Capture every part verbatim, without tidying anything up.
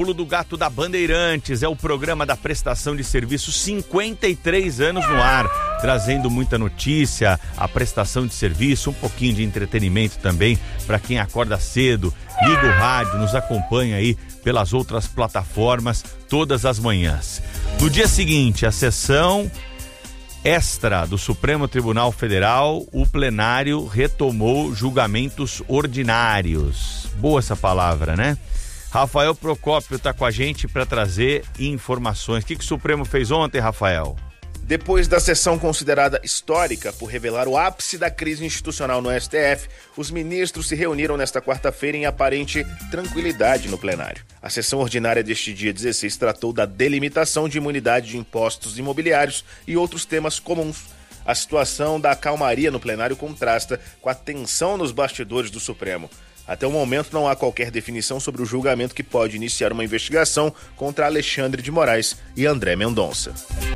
Pulo do Gato da Bandeirantes é o programa da prestação de serviço, cinquenta e três anos no ar, trazendo muita notícia, a prestação de serviço, um pouquinho de entretenimento também para quem acorda cedo, liga o rádio, nos acompanha aí pelas outras plataformas todas as manhãs. No dia seguinte, a sessão extra do Supremo Tribunal Federal, o plenário retomou julgamentos ordinários. Boa essa palavra, né? Rafael Procópio está com a gente para trazer informações. O que, que o Supremo fez ontem, Rafael? Depois da sessão considerada histórica por revelar o ápice da crise institucional no S T F, os ministros se reuniram nesta quarta-feira em aparente tranquilidade no plenário. A sessão ordinária deste dia dezesseis tratou da delimitação de imunidade de impostos imobiliários e outros temas comuns. A situação da calmaria no plenário contrasta com a tensão nos bastidores do Supremo. Até o momento não há qualquer definição sobre o julgamento que pode iniciar uma investigação contra Alexandre de Moraes e André Mendonça.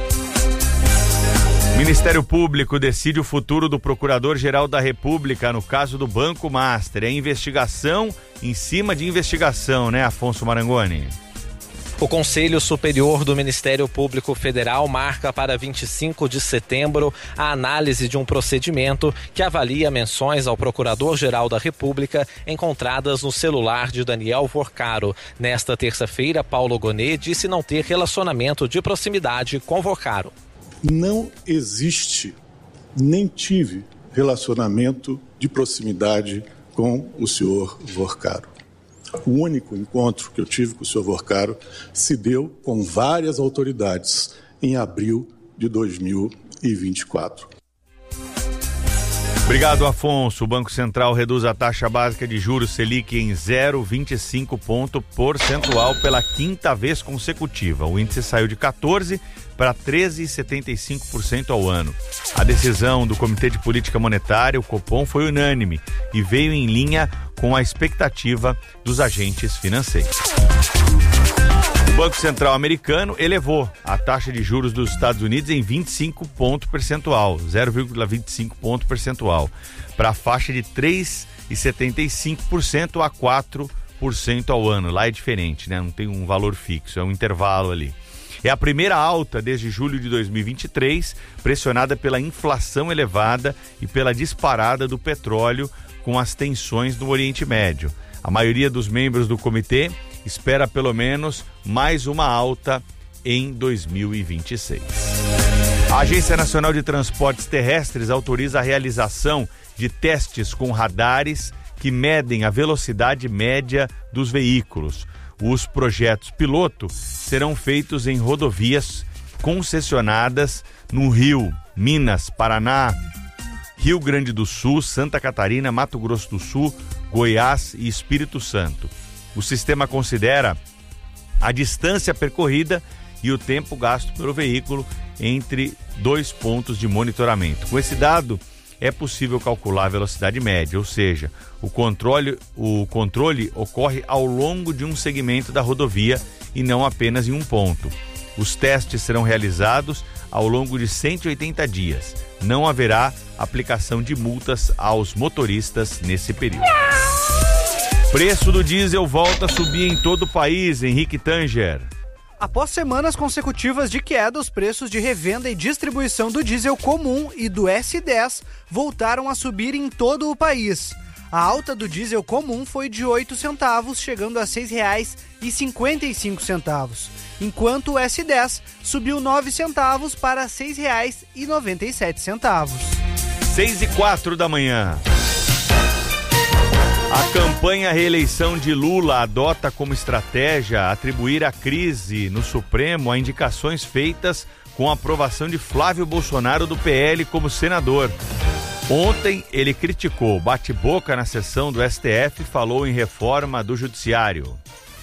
Ministério Público decide o futuro do Procurador-Geral da República no caso do Banco Master. É investigação em cima de investigação, né, Afonso Marangoni? O Conselho Superior do Ministério Público Federal marca para vinte e cinco de setembro a análise de um procedimento que avalia menções ao Procurador-Geral da República encontradas no celular de Daniel Vorcaro. Nesta terça-feira, Paulo Gonet disse não ter relacionamento de proximidade com Vorcaro. Não existe, nem tive relacionamento de proximidade com o senhor Vorcaro. O único encontro que eu tive com o senhor Vorcaro se deu com várias autoridades em abril de dois mil e vinte e quatro. Obrigado, Afonso. O Banco Central reduz a taxa básica de juros Selic em zero vírgula vinte e cinco ponto percentual pela quinta vez consecutiva. O índice saiu de quatorze para treze vírgula setenta e cinco por cento ao ano. A decisão do Comitê de Política Monetária, o Copom, foi unânime e veio em linha com a expectativa dos agentes financeiros. O Banco Central americano elevou a taxa de juros dos Estados Unidos em vinte e cinco pontos percentual, zero vírgula vinte e cinco pontos percentual, para a faixa de três vírgula setenta e cinco por cento a quatro por cento ao ano. Lá é diferente, né? Não tem um valor fixo, é um intervalo ali. É a primeira alta desde julho de dois mil e vinte e três, pressionada pela inflação elevada e pela disparada do petróleo com as tensões no Oriente Médio. A maioria dos membros do comitê espera pelo menos mais uma alta em dois mil e vinte e seis. A Agência Nacional de Transportes Terrestres autoriza a realização de testes com radares que medem a velocidade média dos veículos. Os projetos piloto serão feitos em rodovias concessionadas no Rio, Minas, Paraná, Rio Grande do Sul, Santa Catarina, Mato Grosso do Sul, Goiás e Espírito Santo. O sistema considera a distância percorrida e o tempo gasto pelo veículo entre dois pontos de monitoramento. Com esse dado, é possível calcular a velocidade média, ou seja, o controle, o controle ocorre ao longo de um segmento da rodovia e não apenas em um ponto. Os testes serão realizados ao longo de cento e oitenta dias. Não haverá aplicação de multas aos motoristas nesse período. Preço do diesel volta a subir em todo o país, Henrique Tanger. Após semanas consecutivas de queda, os preços de revenda e distribuição do diesel comum e do S dez voltaram a subir em todo o país. A alta do diesel comum foi de oito centavos, chegando a seis reais e cinquenta e cinco centavos, enquanto o S dez subiu nove centavos para seis reais e noventa e sete centavos. seis e quatro da manhã. A campanha reeleição de Lula adota como estratégia atribuir a crise no Supremo a indicações feitas com a aprovação de Flávio Bolsonaro do P L como senador. Ontem ele criticou bate-boca na sessão do S T F e falou em reforma do judiciário.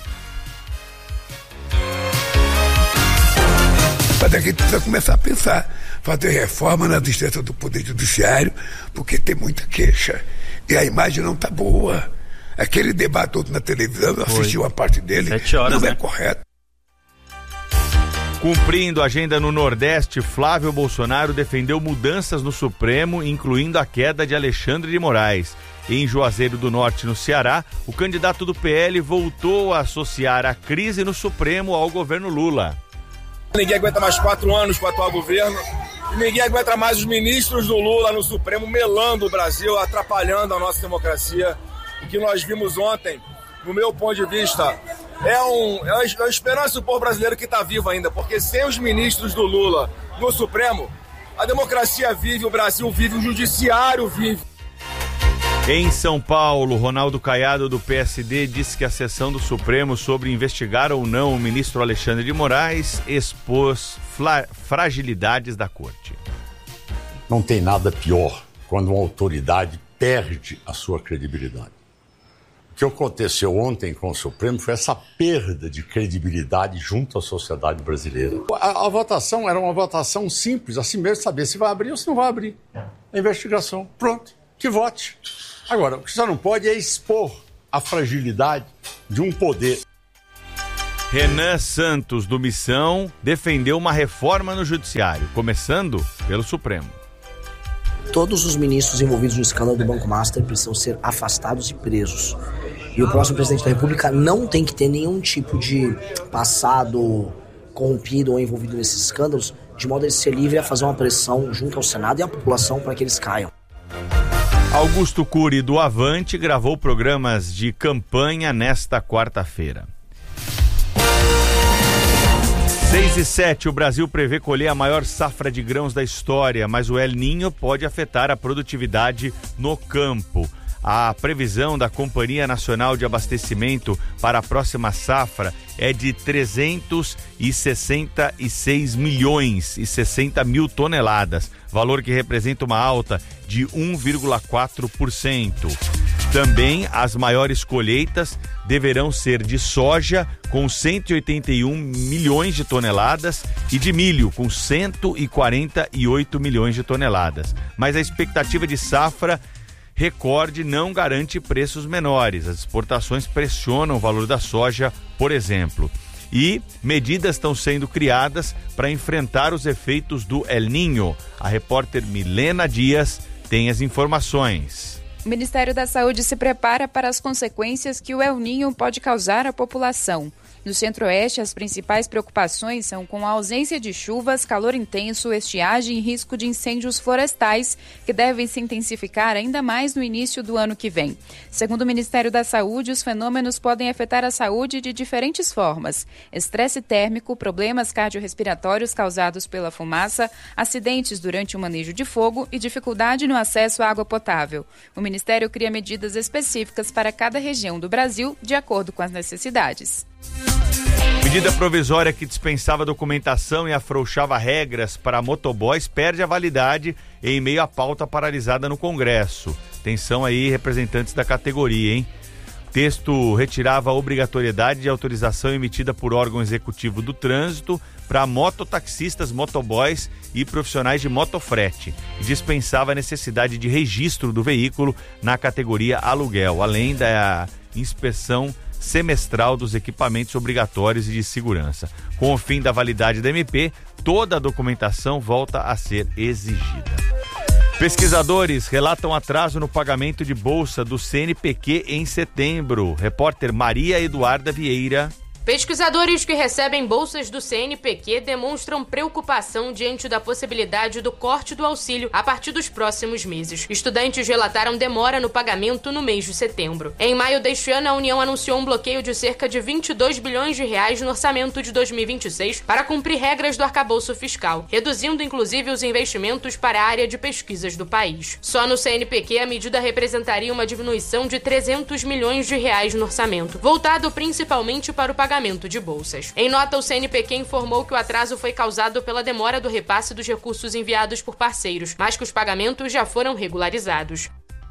Mas aqui precisa começar a pensar, fazer reforma na existência do Poder Judiciário, porque tem muita queixa. E a imagem não está boa. Aquele debate todo na televisão, eu assisti uma parte dele, Sete horas, não né? é correto. Cumprindo a agenda no Nordeste, Flávio Bolsonaro defendeu mudanças no Supremo, incluindo a queda de Alexandre de Moraes. Em Juazeiro do Norte, no Ceará, o candidato do P L voltou a associar a crise no Supremo ao governo Lula. Ninguém aguenta mais quatro anos com o atual governo. E ninguém aguenta mais os ministros do Lula no Supremo melando o Brasil, atrapalhando a nossa democracia. O que nós vimos ontem, no meu ponto de vista, é, um, é uma esperança do povo brasileiro que está vivo ainda, porque sem os ministros do Lula no Supremo, a democracia vive, o Brasil vive, o judiciário vive. Em São Paulo, Ronaldo Caiado, do P S D, disse que a sessão do Supremo sobre investigar ou não o ministro Alexandre de Moraes expôs fla- fragilidades da corte. Não tem nada pior quando uma autoridade perde a sua credibilidade. O que aconteceu ontem com o Supremo foi essa perda de credibilidade junto à sociedade brasileira. A, a votação era uma votação simples, assim mesmo, saber se vai abrir ou se não vai abrir a investigação. Pronto, que vote. Agora, o que você não pode é expor a fragilidade de um poder. Renan Santos, do Missão, defendeu uma reforma no Judiciário, começando pelo Supremo. Todos os ministros envolvidos no escândalo do Banco Master precisam ser afastados e presos. E o próximo presidente da República não tem que ter nenhum tipo de passado corrompido ou envolvido nesses escândalos, de modo a ele ser livre a fazer uma pressão junto ao Senado e à população para que eles caiam. Augusto Cury, do Avante, gravou programas de campanha nesta quarta-feira. seis e sete, o Brasil prevê colher a maior safra de grãos da história, mas o El Niño pode afetar a produtividade no campo. A previsão da Companhia Nacional de Abastecimento para a próxima safra é de trezentos e sessenta e seis milhões e sessenta mil toneladas, valor que representa uma alta de um vírgula quatro por cento. Também as maiores colheitas deverão ser de soja, com cento e oitenta e um milhões de toneladas, e de milho, com cento e quarenta e oito milhões de toneladas. Mas a expectativa de safra recorde não garante preços menores. As exportações pressionam o valor da soja, por exemplo. E medidas estão sendo criadas para enfrentar os efeitos do El Niño. A repórter Milena Dias tem as informações. O Ministério da Saúde se prepara para as consequências que o El Niño pode causar à população. No Centro-Oeste, as principais preocupações são com a ausência de chuvas, calor intenso, estiagem e risco de incêndios florestais, que devem se intensificar ainda mais no início do ano que vem. Segundo o Ministério da Saúde, os fenômenos podem afetar a saúde de diferentes formas: estresse térmico, problemas cardiorrespiratórios causados pela fumaça, acidentes durante o manejo de fogo e dificuldade no acesso à água potável. O Ministério cria medidas específicas para cada região do Brasil, de acordo com as necessidades. Medida provisória que dispensava documentação e afrouxava regras para motoboys perde a validade em meio à pauta paralisada no Congresso. Atenção aí, representantes da categoria, hein? O texto retirava a obrigatoriedade de autorização emitida por órgão executivo do trânsito para mototaxistas, motoboys e profissionais de motofrete, e dispensava a necessidade de registro do veículo na categoria aluguel, além da inspeção semestral dos equipamentos obrigatórios e de segurança. Com o fim da validade da M P, toda a documentação volta a ser exigida. Pesquisadores relatam atraso no pagamento de bolsa do C N P Q em setembro. Repórter Maria Eduarda Vieira. Pesquisadores que recebem bolsas do C N P Q demonstram preocupação diante da possibilidade do corte do auxílio a partir dos próximos meses. Estudantes relataram demora no pagamento no mês de setembro. Em maio deste ano, a União anunciou um bloqueio de cerca de vinte e dois bilhões de reais no orçamento de dois mil e vinte e seis para cumprir regras do arcabouço fiscal, reduzindo inclusive os investimentos para a área de pesquisas do país. Só no C N P Q, a medida representaria uma diminuição de trezentos milhões de reais no orçamento, voltado principalmente para o pagamento pagamento de bolsas. Em nota, o C N P Q informou que o atraso foi causado pela demora do repasse dos recursos enviados por parceiros, mas que os pagamentos já foram regularizados.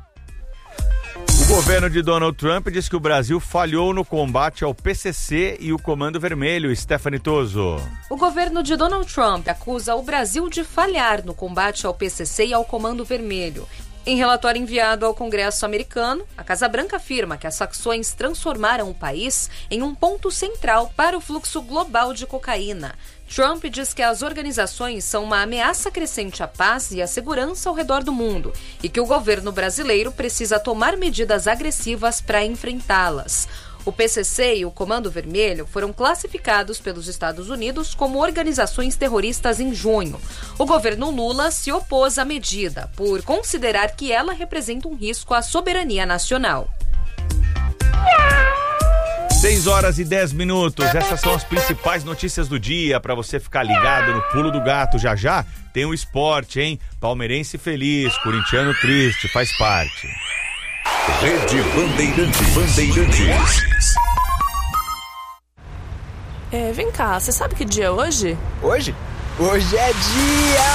O governo de Donald Trump diz que o Brasil falhou no combate ao P C C e o Comando Vermelho. Stephanie Toso. O governo de Donald Trump acusa o Brasil de falhar no combate ao P C C e ao Comando Vermelho. Em relatório enviado ao Congresso americano, a Casa Branca afirma que as facções transformaram o país em um ponto central para o fluxo global de cocaína. Trump diz que as organizações são uma ameaça crescente à paz e à segurança ao redor do mundo e que o governo brasileiro precisa tomar medidas agressivas para enfrentá-las. O P C C e o Comando Vermelho foram classificados pelos Estados Unidos como organizações terroristas em junho. O governo Lula se opôs à medida, por considerar que ela representa um risco à soberania nacional. seis horas e dez minutos, essas são as principais notícias do dia para você ficar ligado no Pulo do Gato. Já já tem o esporte, hein? Palmeirense feliz, corintiano triste, faz parte. Rede Bandeirantes. Bandeirantes. É, vem cá, você sabe que dia é hoje? Hoje? Hoje é dia...